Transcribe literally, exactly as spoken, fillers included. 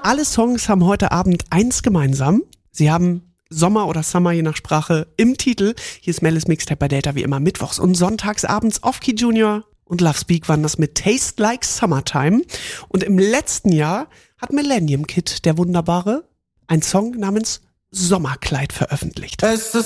Alle Songs haben heute Abend eins gemeinsam. Sie haben Sommer oder Summer, je nach Sprache, im Titel. Hier ist Melis Mixtape bei Delta wie immer mittwochs und sonntags abends. Off-Key Junior und Love Speak waren das mit Taste Like Summertime. Und im letzten Jahr hat Millennium Kid, der Wunderbare, einen Song namens Sommerkleid veröffentlicht. Es ist